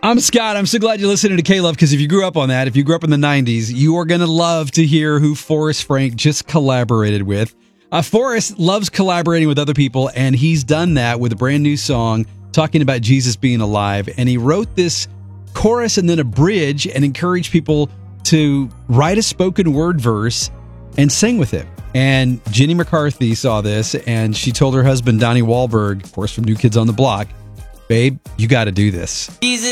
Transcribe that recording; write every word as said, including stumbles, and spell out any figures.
I'm Scott. I'm so glad you're listening to K-Love, because if you grew up on that, if you grew up in the nineties, you are going to love to hear who Forrest Frank just collaborated with. Uh, Forrest loves collaborating with other people, and he's done that with a brand new song talking about Jesus being alive. And he wrote this chorus and then a bridge and encouraged people to write a spoken word verse and sing with it. And Jenny McCarthy saw this, and she told her husband, Donnie Wahlberg, of course, from New Kids on the Block, babe, you got to do this. Jesus.